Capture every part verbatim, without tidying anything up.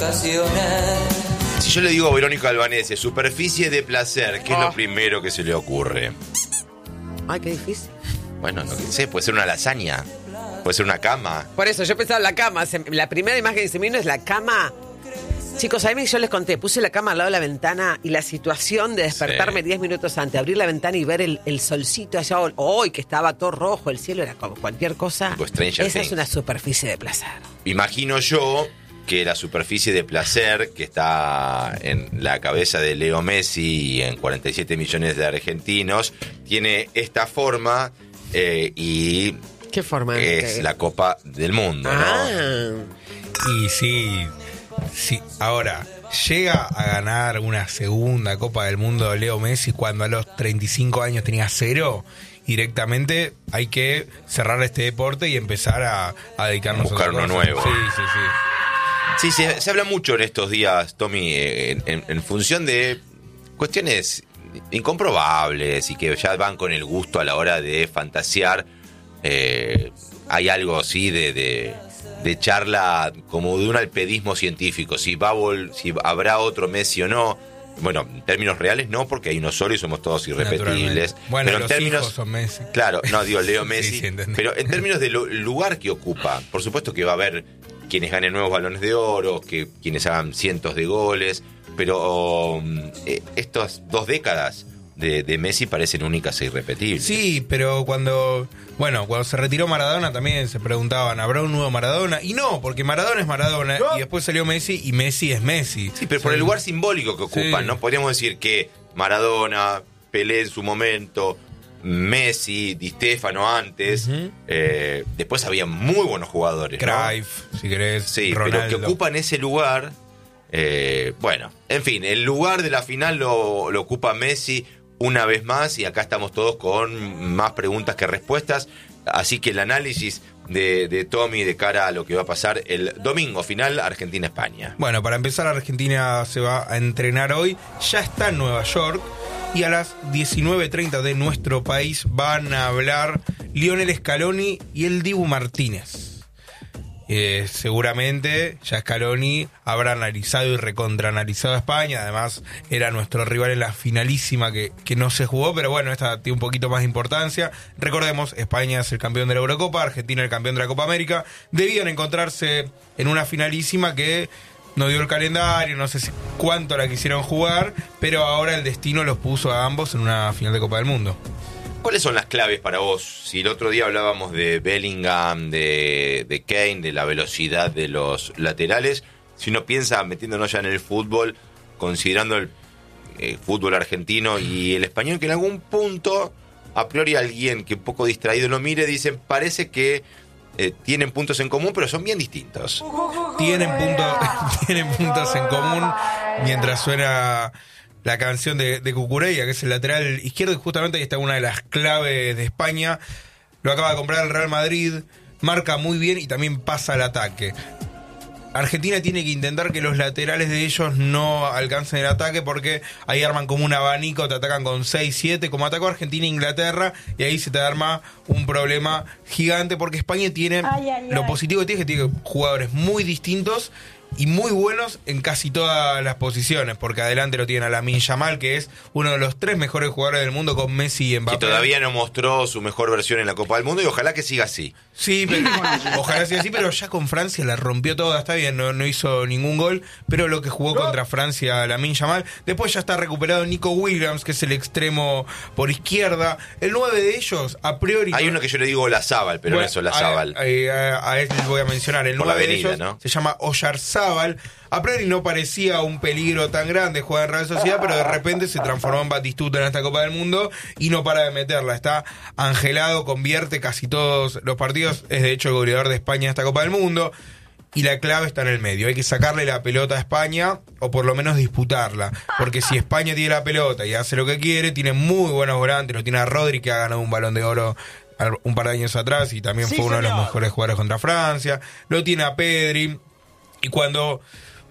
Si yo le digo a Verónica Albanese, superficie de placer, ¿qué oh. es lo primero que se le ocurre? Ay, qué difícil. Bueno, no sé, puede ser una lasaña, puede ser una cama. Por eso, yo pensaba en la cama. La primera imagen que se me vino es la cama. Chicos, a mí yo les conté, puse la cama al lado de la ventana y la situación de despertarme diez sí. minutos antes, abrir la ventana y ver el, el solcito allá, hoy que estaba todo rojo, el cielo era como cualquier cosa. Esa Things. Es una superficie de placer. Imagino yo que la superficie de placer que está en la cabeza de Leo Messi y en cuarenta y siete millones de argentinos tiene esta forma eh, y... ¿Qué forma? Es la Copa del Mundo, ah. ¿no? Y sí... Sí, ahora, llega a ganar una segunda Copa del Mundo Leo Messi cuando a los treinta y cinco años tenía cero, directamente hay que cerrar este deporte y empezar a, a dedicarnos a buscar a uno nuevo. Sí, sí, sí. Sí, se, se habla mucho en estos días, Tommy, en, en, en función de cuestiones incomprobables y que ya van con el gusto a la hora de fantasear. Eh, hay algo así de... de de charla como de un alpedismo científico, si va a vol- si habrá otro Messi o no. Bueno, en términos reales no, porque hay uno solo y somos todos irrepetibles. Bueno, pero en los términos, hijos son Messi. Claro, no, digo Leo Messi, sí, sí, pero en términos del lugar que ocupa, por supuesto que va a haber quienes ganen nuevos balones de oro, que quienes hagan cientos de goles, pero um, eh, estas dos décadas de, de Messi parecen únicas e irrepetibles. Sí, pero cuando... Bueno, cuando se retiró Maradona también se preguntaban, ¿habrá un nuevo Maradona? Y no, porque Maradona es Maradona, ¿no? Y después salió Messi y Messi es Messi. Sí, pero sí. por el lugar simbólico que ocupan, sí. ¿no? Podríamos decir que Maradona, Pelé en su momento, Messi, Di Stéfano antes, uh-huh. eh, después había muy buenos jugadores, Cruyff, ¿no? Si querés, sí, Ronaldo. Pero que ocupan ese lugar, eh, bueno, en fin, el lugar de la final lo, lo ocupa Messi una vez más, y acá estamos todos con más preguntas que respuestas. Así que el análisis de, de Tommy de cara a lo que va a pasar el domingo final, Argentina-España. Bueno, para empezar, Argentina se va a entrenar hoy. Ya está en Nueva York. Y a las diecinueve treinta de nuestro país van a hablar Lionel Scaloni y el Dibu Martínez. Eh, seguramente ya Scaloni habrá analizado y recontraanalizado a España. Además era nuestro rival en la finalísima que, que no se jugó, pero bueno, esta tiene un poquito más de importancia. Recordemos, España es el campeón de la Eurocopa, Argentina el campeón de la Copa América. Debían encontrarse en una finalísima que no dio el calendario, no sé si cuánto la quisieron jugar, pero ahora el destino los puso a ambos en una final de Copa del Mundo. ¿Cuáles son las claves para vos? Si el otro día hablábamos de Bellingham, de, de Kane, de la velocidad de los laterales, si uno piensa, metiéndonos ya en el fútbol, considerando el eh, fútbol argentino y el español, que en algún punto, a priori alguien que un poco distraído lo mire, dicen, parece que eh, tienen puntos en común, pero son bien distintos. Tienen, punto, tienen puntos en común mientras suena... la canción de, de Cucurella, que es el lateral izquierdo, y justamente ahí está una de las claves de España. Lo acaba de comprar el Real Madrid, marca muy bien y también pasa al ataque. Argentina tiene que intentar que los laterales de ellos no alcancen el ataque, porque ahí arman como un abanico, te atacan con seis, siete, como atacó Argentina e Inglaterra, y ahí se te arma un problema gigante, porque España tiene, ay, ay, lo ay. positivo que tiene es que tiene jugadores muy distintos y muy buenos en casi todas las posiciones, porque adelante lo tiene a Lamine Yamal, que es uno de los tres mejores jugadores del mundo con Messi y Mbappé. Que todavía no mostró su mejor versión en la Copa del Mundo y ojalá que siga así. Sí, pero, ojalá siga así, pero ya con Francia la rompió toda, está bien, no, no hizo ningún gol, pero lo que jugó ¿no? contra Francia Lamine Yamal. Después ya está recuperado Nico Williams, que es el extremo por izquierda. El nueve de ellos, a priori... Hay uno que yo le digo Olazábal, pero bueno, no es Olazábal. A, a, a, a este les voy a mencionar. El nueve de ellos, ¿no? Se llama Oyarzabal. A priori no parecía un peligro tan grande jugar en Real Sociedad, pero de repente se transformó en Batistuta en esta Copa del Mundo y no para de meterla. Está angelado, convierte casi todos los partidos, es de hecho el goleador de España en esta Copa del Mundo, y la clave está en el medio. Hay que sacarle la pelota a España, o por lo menos disputarla, porque si España tiene la pelota y hace lo que quiere, tiene muy buenos volantes, lo tiene a Rodri, que ha ganado un Balón de Oro un par de años atrás y también sí, fue uno señor. de los mejores jugadores contra Francia, lo tiene a Pedri, y cuando...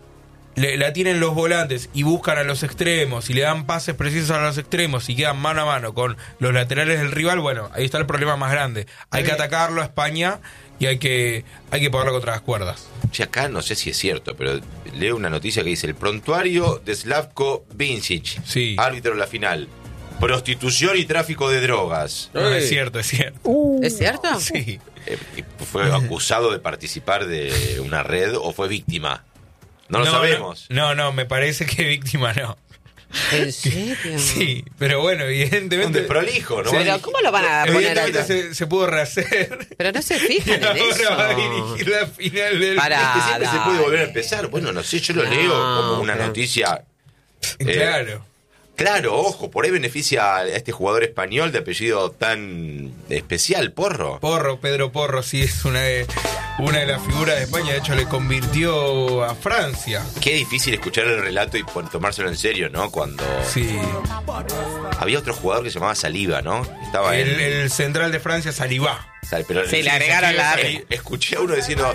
le, la tienen los volantes y buscan a los extremos y le dan pases precisos a los extremos y quedan mano a mano con los laterales del rival, bueno, ahí está el problema más grande. Hay que atacarlo a España y hay que hay que ponerlo contra las cuerdas. Sí, acá no sé si es cierto, pero leo una noticia que dice: el prontuario de Slavko Vincic, sí. árbitro de la final, prostitución y tráfico de drogas. No, es cierto, es cierto. Uh, ¿Es cierto? Sí. Eh, ¿Fue acusado de participar de una red o fue víctima? No lo no, sabemos. No, no, no, me parece que víctima no. ¿En serio? Sí, pero bueno, evidentemente... Un desprolijo, ¿no? Pero ¿cómo lo van a poner Evidentemente acá? Se, se pudo rehacer. Pero no se fijan en y ahora eso. va a dirigir la final del... Pará. Es que siempre dale. se puede volver a empezar. Bueno, no sé, yo lo No, leo como una pero- noticia. eh, Claro. Claro, ojo, por ahí beneficia a este jugador español de apellido tan especial, Porro. Porro, Pedro Porro, sí, es una de, una de las figuras de España. De hecho, le convirtió a Francia. Qué difícil escuchar el relato y por- tomárselo en serio, ¿no? Cuando Sí. había otro jugador que se llamaba Saliba, ¿no? Estaba El, en... el central de Francia, Saliba. Sal- pero Sí, le agregaron la Eh, Escuché a uno diciendo,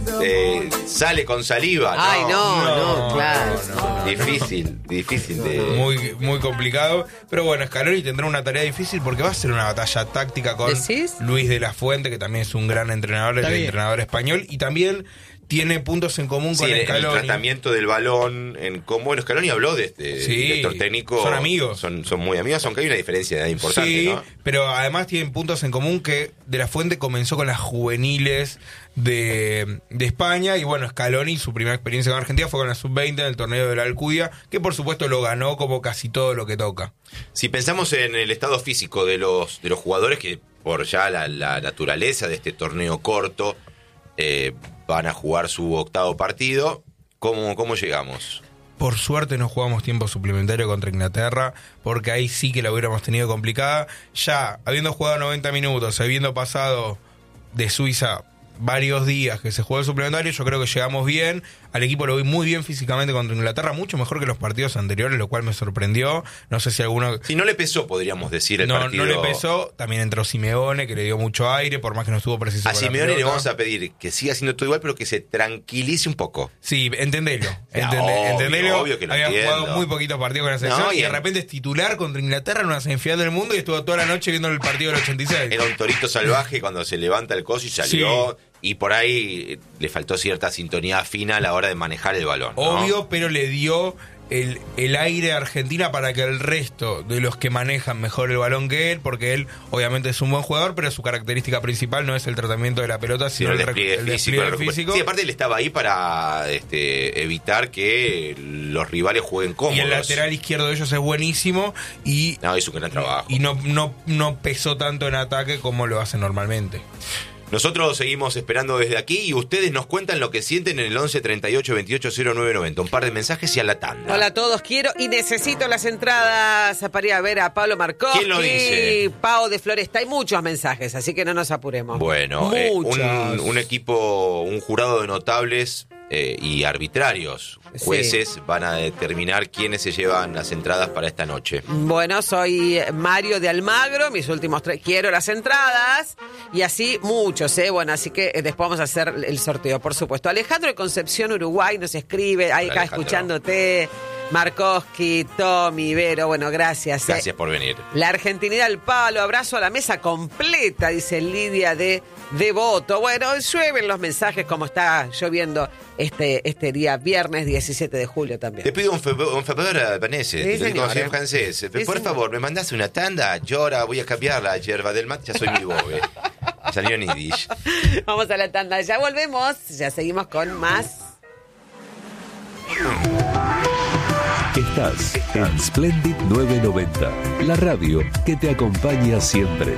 eh, sale con saliva. Ay, no, no, no, claro. no, no. Difícil, difícil de... Muy, muy complicado. Pero bueno, Scaloni tendrá una tarea difícil porque va a ser una batalla táctica con ¿Decís? Luis de la Fuente, que también es un gran entrenador, el Está bien. entrenador español. Y también tiene puntos en común Sí, con en el Scaloni. tratamiento del balón, en cómo, bueno, Scaloni habló de este Sí, director técnico. son amigos. Son, son muy amigos, aunque hay una diferencia de edad importante, Sí, ¿no? pero además tienen puntos en común que De la Fuente comenzó con las juveniles de, de España y bueno, Scaloni, su primera experiencia con Argentina fue con la sub veinte en el torneo de la Alcudia, que por supuesto lo ganó como casi todo lo que toca. Si pensamos en el estado físico de los, de los jugadores, que por ya la, la naturaleza de este torneo corto, eh, van a jugar su octavo partido, ¿cómo, cómo llegamos? Por suerte no jugamos tiempo suplementario contra Inglaterra, porque ahí sí que la hubiéramos tenido complicada. Ya, habiendo jugado noventa minutos, habiendo pasado de Suiza varios días que se jugó el suplementario, yo creo que llegamos bien. Al equipo lo vi muy bien físicamente contra Inglaterra, mucho mejor que los partidos anteriores, lo cual me sorprendió. No sé si alguno... Si no le pesó, podríamos decir, el no, partido. no le pesó. También entró Simeone, que le dio mucho aire, por más que no estuvo preciso A con la Simeone le pelota. vamos a pedir que siga haciendo todo igual, pero que se tranquilice un poco. Sí, entendelo. Ya, Entende- obvio, entendelo. obvio que lo Había entiendo. jugado muy poquitos partidos con la selección No, y y de en- repente es titular contra Inglaterra en una semifinal del mundo y estuvo toda la noche viendo el partido del ochenta y seis. Era un torito salvaje cuando se levanta el coso y salió. Sí. Y por ahí le faltó cierta sintonía fina a la hora de manejar el balón, ¿no? Obvio, pero le dio el, el aire a Argentina para que el resto de los que manejan mejor el balón que él, porque él obviamente es un buen jugador, pero su característica principal no es el tratamiento de la pelota, Sino sino el despliegue el físico. despliegue la recuperación. físico. Sí, aparte él estaba ahí para este, evitar que los rivales jueguen cómodos. Y el lateral izquierdo de ellos es buenísimo y, No, hizo un gran trabajo. y no, no, no pesó tanto en ataque como lo hace normalmente. Nosotros seguimos esperando desde aquí y ustedes nos cuentan lo que sienten en el once treinta y ocho veintiocho cero nueve noventa. Un par de mensajes y a la tanda. Hola a todos, quiero y necesito las entradas para ir a ver a Pablo Marcovski. ¿Quién lo dice? Pau de Floresta. Hay muchos mensajes, así que no nos apuremos. Bueno, eh, Muchos. un, un equipo, un jurado de notables eh, y arbitrarios, jueces, Sí. van a determinar quiénes se llevan las entradas para esta noche. Bueno, soy Mario de Almagro, mis últimos tres. Quiero las entradas y así muchos, ¿eh? Bueno, así que eh, después vamos a hacer el sorteo, por supuesto. Alejandro de Concepción, Uruguay, nos escribe, ahí acá Alejandro. escuchándote. Marcovski, Tommy, Vero, bueno, gracias. ¿eh? Gracias por venir. La Argentinidad al palo, abrazo a la mesa completa, dice Lidia de Devoto. Bueno, llueven los mensajes como está lloviendo este, este día, viernes diecisiete de julio también. Te pido un, favor, un favor, Vanessa, Sí, te lo digo señor, así en eh. francés. Sí, Por señor. favor, me mandas una tanda. Yo ahora voy a cambiar la hierba del mate, ya soy muy bobe. Salió en Yiddish. Vamos a la tanda, ya volvemos, ya seguimos con más. Estás en Splendid nueve noventa, la radio que te acompaña siempre.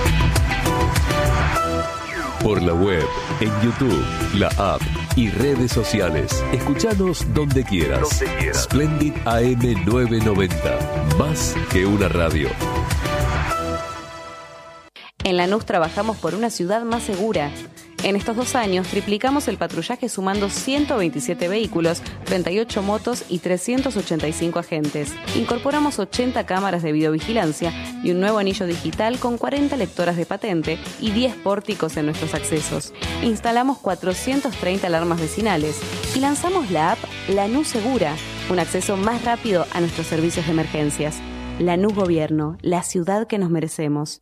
Por la web, en YouTube, la app y redes sociales. Escuchanos donde quieras. Donde quieras. Splendid A M nueve noventa, más que una radio. En Lanús trabajamos por una ciudad más segura. En estos dos años triplicamos el patrullaje sumando ciento veintisiete vehículos, treinta y ocho motos y trescientos ochenta y cinco agentes. Incorporamos ochenta cámaras de videovigilancia y un nuevo anillo digital con cuarenta lectoras de patente y diez pórticos en nuestros accesos. Instalamos cuatrocientas treinta alarmas vecinales y lanzamos la app Lanús Segura, un acceso más rápido a nuestros servicios de emergencias. Lanús Gobierno, la ciudad que nos merecemos.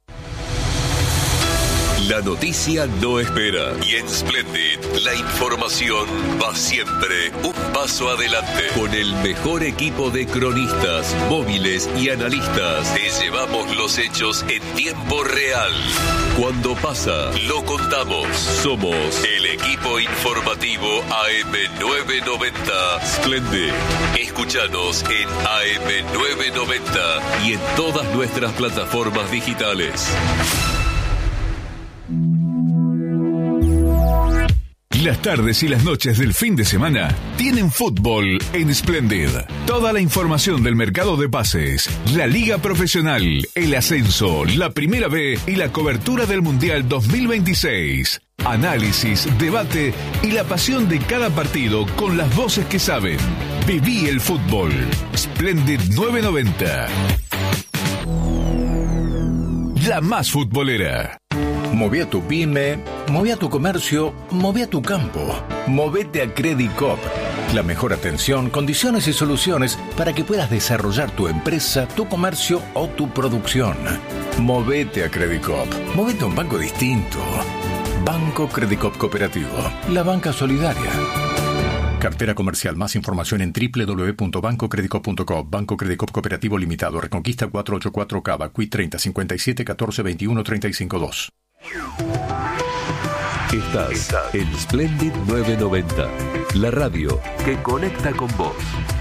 La noticia no espera y en Splendid la información va siempre un paso adelante. Con el mejor equipo de cronistas, móviles y analistas te llevamos los hechos en tiempo real. Cuando pasa, lo contamos. Somos el equipo informativo A M novecientos noventa Splendid. Escúchanos en A M novecientos noventa y en todas nuestras plataformas digitales. Las tardes y las noches del fin de semana tienen fútbol en Splendid. Toda la información del mercado de pases, la liga profesional, el ascenso, la primera B y la cobertura del Mundial dos mil veintiséis. Análisis, debate y la pasión de cada partido con las voces que saben. Viví el fútbol. Splendid novecientos noventa. La más futbolera. Moví a tu pyme, moví a tu comercio, moví a tu campo. Movete a Credit Coop. La mejor atención, condiciones y soluciones para que puedas desarrollar tu empresa, tu comercio o tu producción. Movete a Credit Coop. Movete a un banco distinto. Banco Credit Coop Cooperativo. La banca solidaria. Cartera comercial. Más información en doble u doble u doble u punto banco credit coop punto com. Banco Credit Coop Cooperativo Limitado. Reconquista cuatrocientos ochenta y cuatro Cava. Q I treinta, cincuenta y siete, catorce, veintiuno, treinta y cinco, dos. Estás en Splendid novecientos noventa, la radio que conecta con vos.